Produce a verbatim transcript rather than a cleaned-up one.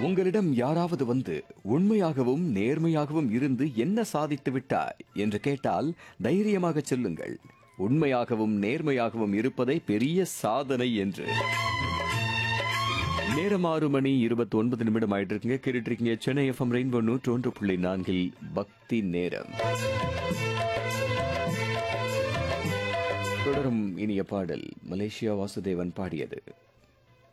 உங்களிடம் யாராவது வந்து உண்மையாகவும் நேர்மையாகவும் இருந்து என்ன சாதித்து விட்டாய் என்று கேட்டால் தைரியமாக சொல்லுங்கள், உண்மையாகவும் நேர்மையாகவும் இருப்பதே பெரிய சாதனை என்று. நேரம் ஆறு மணி இருபத்தி ஒன்பது நிமிடம் ஆயிட்டு இருக்குங்க. கேட்டுட்டு இருக்கீங்க சென்னை எஃப்எம் ரெயின்போ நூற்று ஒன்று புள்ளி நான்கில் பக்தி நேரம். தொடரும் இனிய பாடல் மலேசியா வாசுதேவன் பாடியது.